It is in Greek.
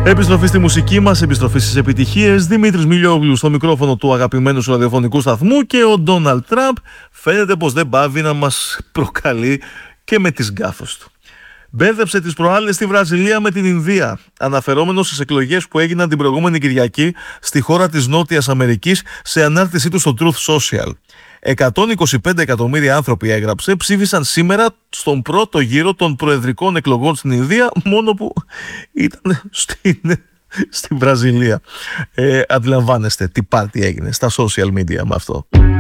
Επιστροφή στη μουσική μας, επιστροφή στις επιτυχίες. Δημήτρης Μιλιόγλου στο μικρόφωνο του αγαπημένου σου ραδιοφωνικού σταθμού και ο Ντόναλντ Τραμπ φαίνεται πως δεν πάβει να μας προκαλεί και με τις γκάφες του. Μπέρδεψε τις προάλλες στη Βραζιλία με την Ινδία, αναφερόμενος στις εκλογές που έγιναν την προηγούμενη Κυριακή στη χώρα της Νότιας Αμερικής σε ανάρτησή του στο Truth Social. 125 εκατομμύρια άνθρωποι, έγραψε, ψήφισαν σήμερα στον πρώτο γύρο των προεδρικών εκλογών στην Ινδία, μόνο που ήταν στην Βραζιλία. Αντιλαμβάνεστε τι πάρτι έγινε στα social media με αυτό.